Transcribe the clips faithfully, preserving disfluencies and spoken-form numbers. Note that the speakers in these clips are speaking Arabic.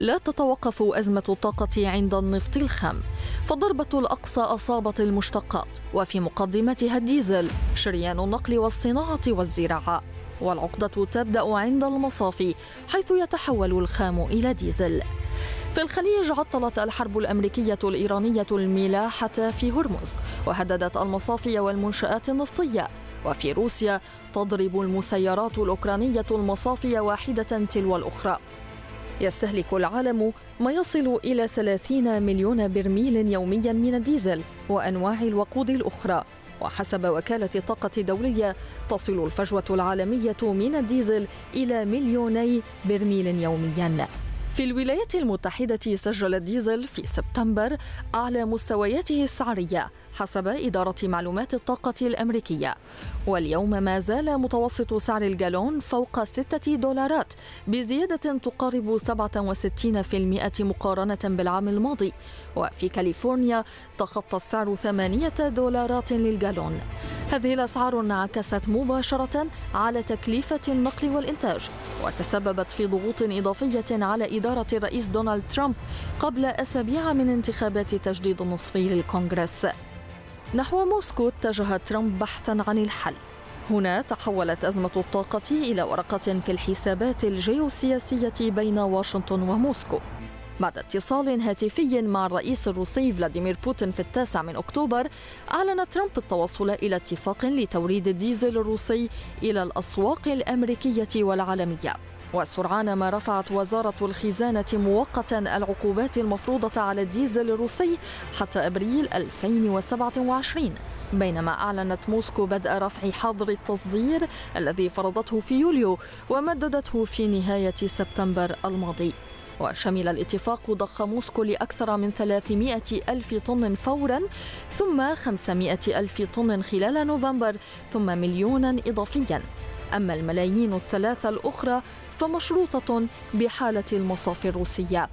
لا تتوقف أزمة الطاقة عند النفط الخام، فالضربة الأقصى أصابت المشتقات وفي مقدمتها الديزل، شريان النقل والصناعة والزراعة. والعقدة تبدأ عند المصافي حيث يتحول الخام إلى ديزل. في الخليج عطلت الحرب الأمريكية الإيرانية الملاحة في هرمز وهددت المصافي والمنشآت النفطية. وفي روسيا تضرب المسيرات الأوكرانية المصافي واحدة تلو الأخرى. يستهلك العالم ما يصل إلى ثلاثين مليون برميل يوميا من الديزل وأنواع الوقود الأخرى. وحسب وكالة الطاقة الدولية تصل الفجوة العالمية من الديزل إلى مليوني برميل يوميا. في الولايات المتحدة سجل الديزل في سبتمبر أعلى مستوياته السعرية حسب إدارة معلومات الطاقة الأمريكية، واليوم ما زال متوسط سعر الجالون فوق ستة دولارات بزيادة تقارب سبعة وستين بالمئة مقارنة بالعام الماضي. وفي كاليفورنيا تخطى السعر ثمانية دولارات للجالون. هذه الأسعار انعكست مباشرة على تكلفة النقل والإنتاج وتسببت في ضغوط إضافية على إدارة الرئيس دونالد ترامب قبل أسابيع من انتخابات تجديد النصفي للكونغرس. نحو موسكو اتجه ترامب بحثا عن الحل. هنا تحولت أزمة الطاقة إلى ورقة في الحسابات الجيوسياسية بين واشنطن وموسكو. بعد اتصال هاتفي مع الرئيس الروسي فلاديمير بوتين في التاسع من أكتوبر، أعلن ترامب التوصل إلى اتفاق لتوريد الديزل الروسي إلى الأسواق الأمريكية والعالمية. وسرعان ما رفعت وزارة الخزانة مؤقتا العقوبات المفروضة على الديزل الروسي حتى أبريل ألفين وسبعة وعشرين، بينما أعلنت موسكو بدء رفع حظر التصدير الذي فرضته في يوليو ومددته في نهاية سبتمبر الماضي. وشمل الاتفاق ضخ موسكو لأكثر من ثلاثمائة ألف طن فورا، ثم خمسمائة ألف طن خلال نوفمبر، ثم مليونا إضافيا. أما الملايين الثلاثة الأخرى فمشروطة بحالة المصافي الروسية،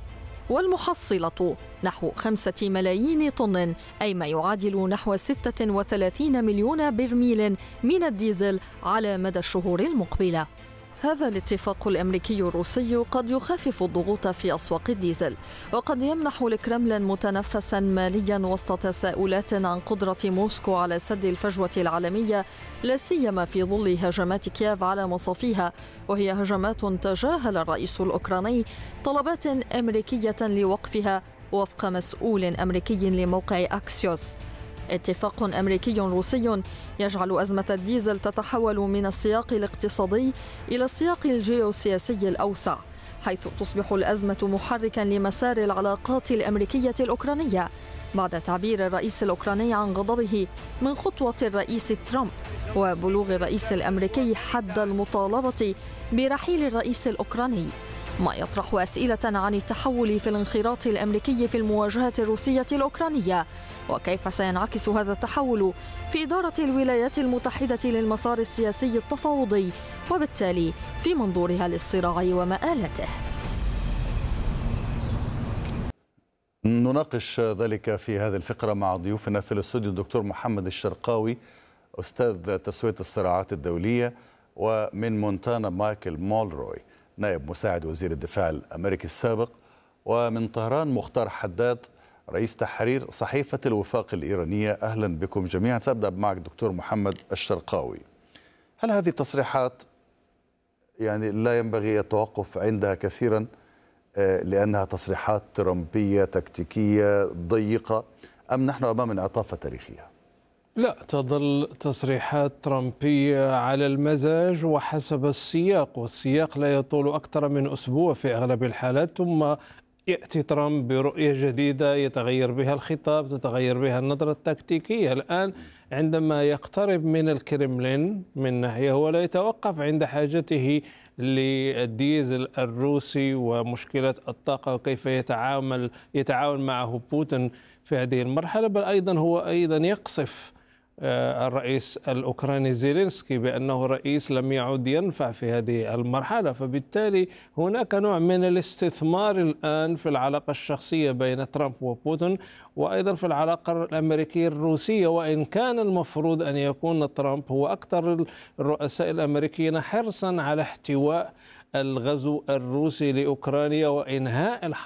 والمحصلة نحو خمسة ملايين طن، أي ما يعادل نحو ستة وثلاثين مليون برميل من الديزل على مدى الشهور المقبلة. هذا الاتفاق الأمريكي الروسي قد يخفف الضغوط في أسواق الديزل، وقد يمنح الكرملين متنفسا ماليا وسط تساؤلات عن قدرة موسكو على سد الفجوة العالمية، لا سيما في ظل هجمات كييف على مصافيها، وهي هجمات تجاهل الرئيس الأوكراني طلبات أمريكية لوقفها وفق مسؤول أمريكي لموقع أكسيوس. اتفاق أمريكي روسي يجعل أزمة الديزل تتحول من السياق الاقتصادي إلى السياق الجيوسياسي الأوسع، حيث تصبح الأزمة محركا لمسار العلاقات الأمريكية الأوكرانية بعد تعبير الرئيس الأوكراني عن غضبه من خطوة الرئيس ترامب وبلوغ الرئيس الأمريكي حد المطالبة برحيل الرئيس الأوكراني، ما يطرح أسئلة عن التحول في الانخراط الأمريكي في المواجهة الروسية الأوكرانية، وكيف سينعكس هذا التحول في إدارة الولايات المتحدة للمسار السياسي التفاوضي، وبالتالي في منظورها للصراع ومآلته. نناقش ذلك في هذه الفقرة مع ضيوفنا في الاستوديو الدكتور محمد الشرقاوي، أستاذ تسوية الصراعات الدولية، ومن مونتانا مايكل مولروي، نائب مساعد وزير الدفاع الأمريكي السابق، ومن طهران مختار حداد، رئيس تحرير صحيفة الوفاق الإيرانية. أهلا بكم جميعا. سأبدأ معك دكتور محمد الشرقاوي. هل هذه التصريحات يعني لا ينبغي التوقف عندها كثيرا لأنها تصريحات ترامبية تكتيكية ضيقة، أم نحن أمام انعطافة تاريخية؟ لا، تظل تصريحات ترامبية على المزاج وحسب السياق، والسياق لا يطول أكثر من أسبوع في أغلب الحالات، ثم يأتي ترامب برؤية جديدة يتغير بها الخطاب، تتغير بها النظرة التكتيكية. الآن عندما يقترب من الكرملين من ناحية هو لا يتوقف عند حاجته للديزل الروسي ومشكلة الطاقة وكيف يتعامل يتعاون معه بوتين في هذه المرحلة، بل أيضا هو أيضا يقصف الرئيس الأوكراني زيلينسكي بأنه رئيس لم يعد ينفع في هذه المرحلة. فبالتالي هناك نوع من الاستثمار الآن في العلاقة الشخصية بين ترامب وبوتين، وأيضا في العلاقة الأمريكية الروسية، وإن كان المفروض أن يكون ترامب هو أكثر الرؤساء الأمريكيين حرصا على احتواء الغزو الروسي لأوكرانيا وإنهاء الحرب